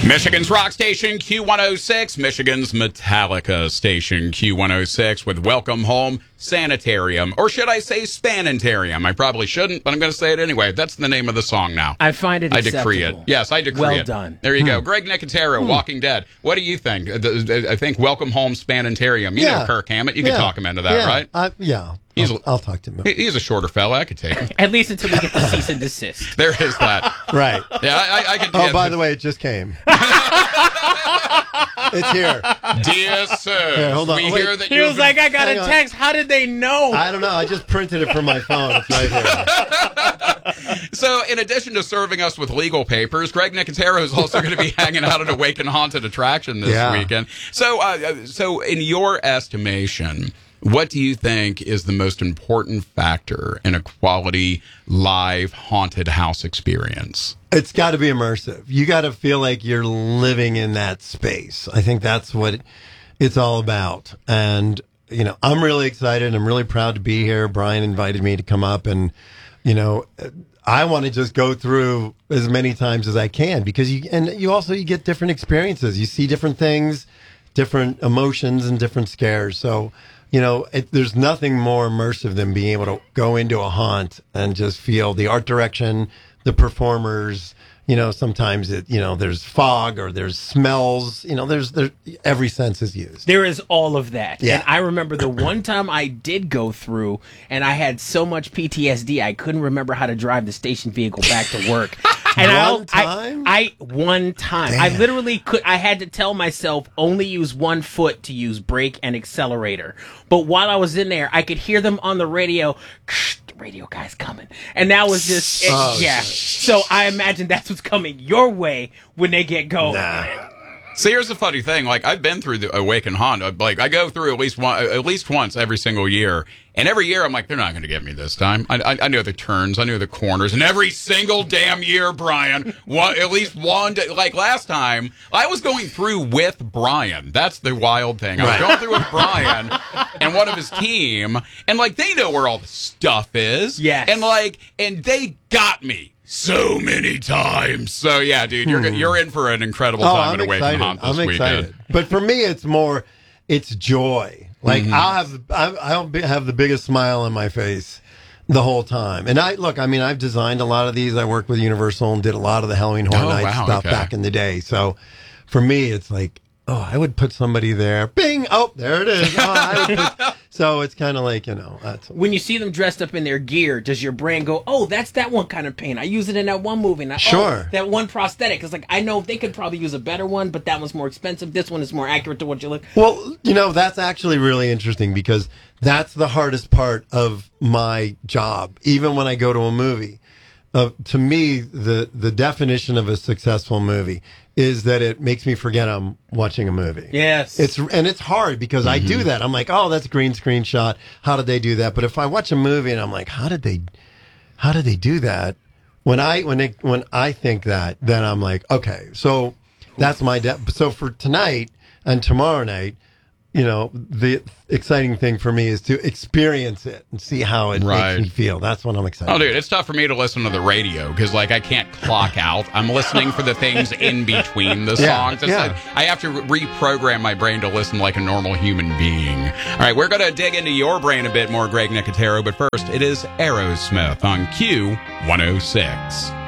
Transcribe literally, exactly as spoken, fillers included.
Michigan's rock station, Q one oh six. Michigan's Metallica station, Q one oh six, with Welcome Home Sanitarium. Or should I say Spanitarium? I probably shouldn't, but I'm going to say it anyway. That's the name of the song now. I find it I acceptable. decree it. Yes, I decree well it. Well done. There you hmm. go. Greg Nicotero, hmm. Walking Dead. What do you think? I think Welcome Home Spanitarium. You yeah. know Kirk Hammett. You can yeah. talk him into that, yeah. right? Uh, yeah. He's I'll, a, I'll talk to him. He's a shorter fella. I could take him. At least until we get the cease and desist. There is that. Right. Yeah, I, I, I can. Oh, yeah, by the way, it just came. It's here. Dear sir, Here, hold on. we Wait. hear that He you've was like, I got Hang a on. text. How did they know? I don't know. I just printed it from my phone. It's right here. So, in addition to serving us with legal papers, Greg Nicotero is also going to be hanging out at Awaken Haunted Attraction this Yeah. weekend. So, uh, so in your estimation, what do you think is the most important factor in a quality live haunted house experience? It's got to be immersive. You got to feel like you're living in that space. I think that's what it's all about. And, you know, I'm really excited. I'm really proud to be here. Brian invited me to come up, and, you know, I want to just go through as many times as I can, because you, and you also, you get different experiences. You see different things, different emotions, and different scares. So, you know, it, there's nothing more immersive than being able to go into a haunt and just feel the art direction, the performers. You know, sometimes it, you know, there's fog or there's smells. You know, there's there every sense is used. There is all of that. Yeah. And I remember the one time I did go through, and I had so much P T S D, I couldn't remember how to drive the station vehicle back to work. And One I, time? I, I one time, Damn. I literally could. I had to tell myself only use one foot to use brake and accelerator. But while I was in there, I could hear them on the radio. The radio guy's coming, and that was just it, Oh, yeah. So I imagine that's what's coming your way when they get going. Nah. So here's the funny thing. Like, I've been through the Awaken Haunt. Like, I go through at least one, at least once every single year. And every year I'm like, they're not going to get me this time. I, I, I know the turns. I know the corners. And every single damn year, Brian, one, at least one day, like last time, I was going through with Brian. That's the wild thing. I was Right. going through with Brian and one of his team. And, like, they know where all the stuff is. Yes. And, like, and they got me so many times. So, yeah, dude, you're, Hmm. you're in for an incredible Oh, time I'm at Awaken excited. Haunt this I'm excited. weekend. But for me, it's more, it's joy. Like, Mm-hmm. I'll have, I- I'll be, have the biggest smile on my face the whole time. And I, look, I mean, I've designed a lot of these. I worked with Universal and did a lot of the Halloween Horror Oh, Nights wow, stuff okay. back in the day. So for me, it's like, oh, I would put somebody there. Bing! Oh, there it is. Oh, I would put, so it's kind of like, you know, that's. When you see them dressed up in their gear, does your brain go, oh, that's that one kind of paint. I use it in that one movie. And I, Sure. Oh, that one prosthetic. It's like, I know they could probably use a better one, but that one's more expensive. This one is more accurate to what you look. Well, you know, that's actually really interesting, because that's the hardest part of my job, even when I go to a movie. Uh, to me, the, the definition of a successful movie is that it makes me forget I'm watching a movie. Yes. It's and it's hard, because I do that. I'm like, oh, that's a green screen shot. How did they do that? But if I watch a movie and I'm like, how did they, how did they do that? When I when it, when I think that, then I'm like, okay, so that's my de- so for tonight and tomorrow night, you know, the exciting thing for me is to experience it and see how it Right. makes me feel. That's what I'm excited. Oh, dude, it's tough for me to listen to the radio because, like, I can't clock out. I'm listening for the things in between the Yeah, songs. It's yeah. like I have to re- reprogram my brain to listen like a normal human being. All right, we're going to dig into your brain a bit more, Greg Nicotero, but first, it is Aerosmith on Q one oh six.